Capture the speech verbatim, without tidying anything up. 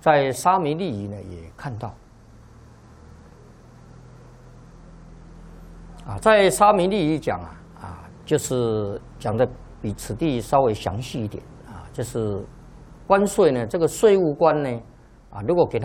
在沙弥利仪呢也看到。啊，在沙弥利仪讲啊啊，就是讲的比此地稍微详细一点啊，就是关税呢，这个税务官呢啊，如果给他